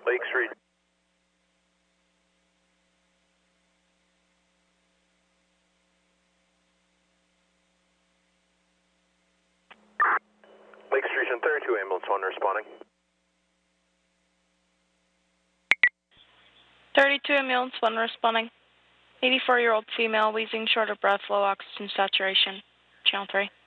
Lake Street. Lake Street 32, ambulance 1 responding. 32 ambulance 1 responding. 84-year-old female, wheezing, short of breath, low oxygen saturation. Channel 3.